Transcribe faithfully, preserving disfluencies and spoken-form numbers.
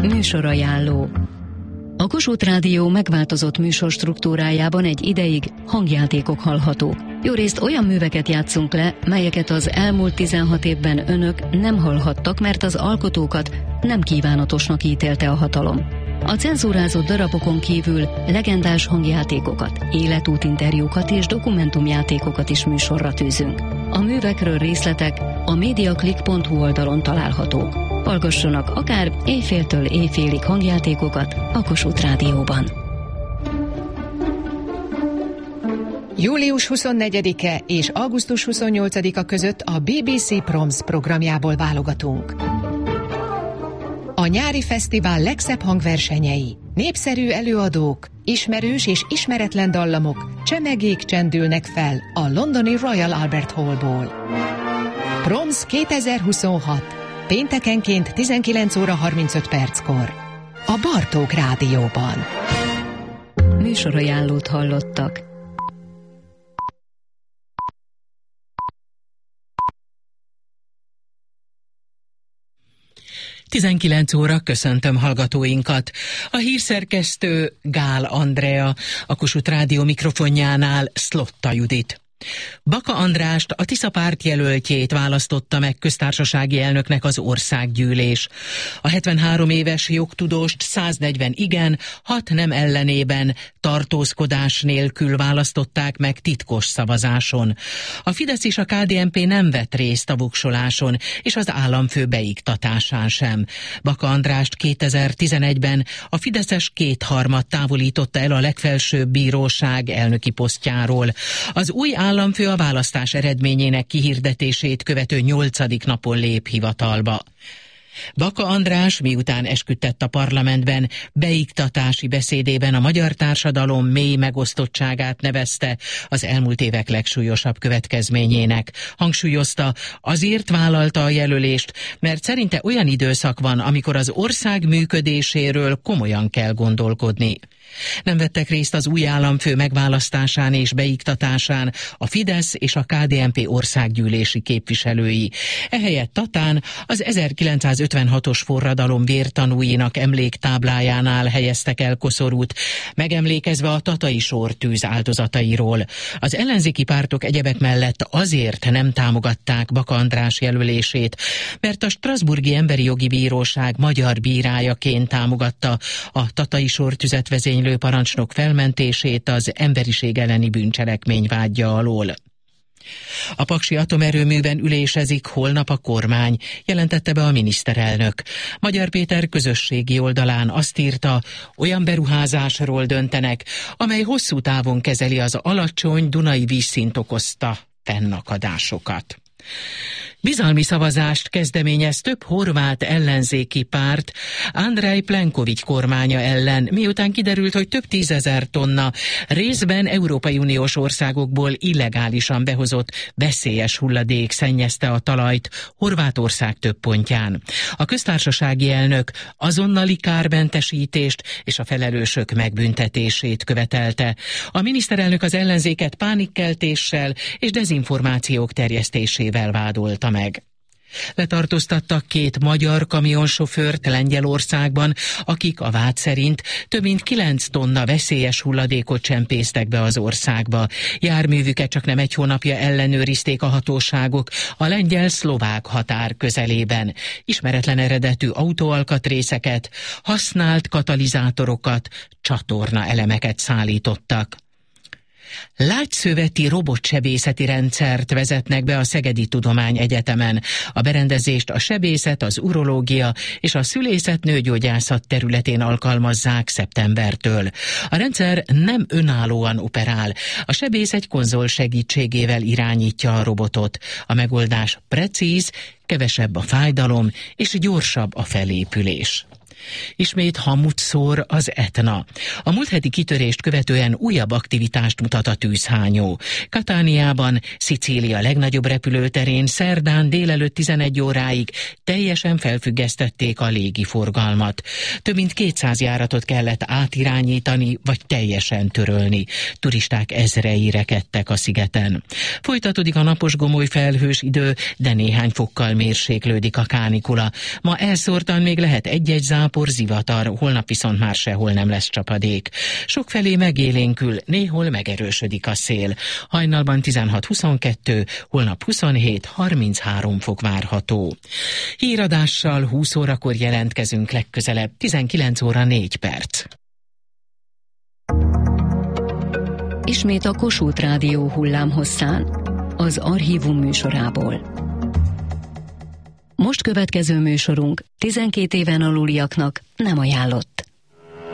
Műsorajánló. A Kossuth Rádió megváltozott műsorstruktúrájában egy ideig hangjátékok hallhatók. Jórészt olyan műveket játszunk le, melyeket az elmúlt tizenhat évben önök nem hallhattak, mert az alkotókat nem kívánatosnak ítélte a hatalom. A cenzúrázott darabokon kívül legendás hangjátékokat, életútinterjúkat és dokumentumjátékokat is műsorra tűzünk. A művekről részletek a mediaclick pont hu oldalon találhatók. Hallgassanak akár éjféltől éjfélig hangjátékokat a Kossuth Rádióban. július huszonnegyedike és augusztus huszonnyolcadika között a bé bé cé Proms programjából válogatunk. A nyári fesztivál legszebb hangversenyei, népszerű előadók, ismerős és ismeretlen dallamok, csemegék csendülnek fel a londoni Royal Albert Hallból. Proms kétezer-huszonhat. Péntekenként tizenkilenc óra harmincöt perckor. A Bartók Rádióban. Műsorajánlót hallottak. tizenkilenc óra, köszöntöm hallgatóinkat. A hírszerkesztő Gál Andrea, a Kossuth Rádió mikrofonjánál Szlotta Judit. Baka Andrást, a Tisza párt jelöltjét választotta meg köztársasági elnöknek az országgyűlés. A hetvenhárom éves jogtudóst száznegyven igen, hat nem ellenében tartózkodás nélkül választották meg titkos szavazáson. A Fidesz és a ká dé en pé nem vett részt a voksoláson, és az államfő beiktatásán sem. Baka Andrást kétezer-tizenegyben a fideszes kétharmad távolította el a legfelsőbb bíróság elnöki posztjáról. Az új államfő a választás eredményének kihirdetését követő nyolcadik napon lép hivatalba. Baka András, miután esküdtett a parlamentben, beiktatási beszédében a magyar társadalom mély megosztottságát nevezte az elmúlt évek legsúlyosabb következményének. Hangsúlyozta, azért vállalta a jelölést, mert szerinte olyan időszak van, amikor az ország működéséről komolyan kell gondolkodni. Nem vettek részt az új államfő megválasztásán és beiktatásán a Fidesz és a ká dé en pé országgyűlési képviselői. Ehelyett Tatán az ezerkilencszázötvenhatos forradalom vértanúinak emléktáblájánál helyeztek el koszorút, megemlékezve a tatai sortűz áldozatairól. Az ellenzéki pártok egyebek mellett azért nem támogatták Baka András jelölését, mert a Strasbourgi Emberi Jogi Bíróság magyar bírájaként támogatta a tatai sortüzet vezénylő parancsnok felmentését az emberiség elleni bűncselekmény vádja alól. A paksi atomerőműben ülésezik holnap a kormány, jelentette be a miniszterelnök. Magyar Péter közösségi oldalán azt írta, olyan beruházásról döntenek, amely hosszú távon kezeli az alacsony dunai vízszint okozta fennakadásokat. Bizalmi szavazást kezdeményez több horvát ellenzéki párt Andrej Plenković kormánya ellen, miután kiderült, hogy több tízezer tonna részben Európai Uniós országokból illegálisan behozott veszélyes hulladék szennyezte a talajt Horvátország több pontján. A köztársasági elnök azonnali kármentesítést és a felelősök megbüntetését követelte. A miniszterelnök az ellenzéket pánikkeltéssel és dezinformációk terjesztésével vádolta meg. Letartóztattak két magyar kamionsofőrt Lengyelországban, akik a vád szerint több mint kilenc tonna veszélyes hulladékot csempésztek be az országba. Járművüket csak nem egy hónapja ellenőrizték a hatóságok a lengyel-szlovák határ közelében. Ismeretlen eredetű autóalkatrészeket, használt katalizátorokat, csatorna elemeket szállítottak. Lágyszöveti robotsebészeti rendszert vezetnek be a Szegedi Tudományegyetemen. A berendezést a sebészet, az urológia és a szülészet-nőgyógyászat területén alkalmazzák szeptembertől. A rendszer nem önállóan operál. A sebész egy konzol segítségével irányítja a robotot. A megoldás precíz, kevesebb a fájdalom és gyorsabb a felépülés. Ismét hamut szór az Etna. A múlt heti kitörést követően újabb aktivitást mutat a tűzhányó. Katániában, Szicília legnagyobb repülőterén szerdán délelőtt tizenegy óráig teljesen felfüggesztették a légiforgalmat. Több mint kétszáz járatot kellett átirányítani vagy teljesen törölni. Turisták ezrei rekedtek a szigeten. Folytatódik a napos gomoly felhős idő, de néhány fokkal mérséklődik a kánikula. Ma elszórtan még lehet egy-egy zápor, zápor, zivatar, holnap viszont már sehol nem lesz csapadék. Sokfelé megélénkül, néhol megerősödik a szél. Hajnalban tizenhat-huszonkettő, holnap huszonhét harminchárom fok várható. Híradással húsz órakor jelentkezünk legközelebb, tizenkilenc óra négy perc. Ismét a Kossuth Rádió hullámhosszán, az Archívum műsorából. Most következő műsorunk tizenkét éven aluliaknak nem ajánlott.